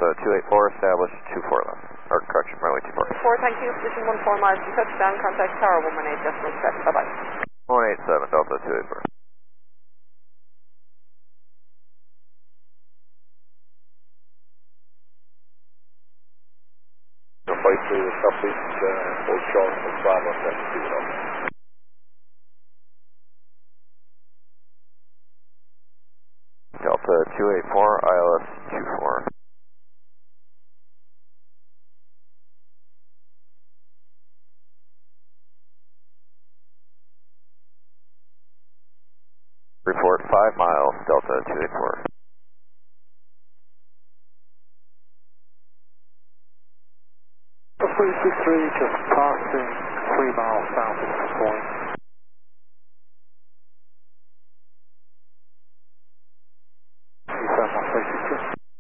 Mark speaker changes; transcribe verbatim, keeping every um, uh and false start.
Speaker 1: Delta two eight four, established two four left. Or correction, runway two four.
Speaker 2: four, thank you. Position one four miles to touchdown. Contact tower one eight decimal seven. Bye bye.
Speaker 1: one eight seven, Delta two eight four.
Speaker 3: Flight to the southeast, uh, Old Charleston, Bravo, seven two Delta.
Speaker 1: Delta two eight four, I L S two four. Report five miles, Delta two eight four.
Speaker 4: three two three, just passing three miles south of this point.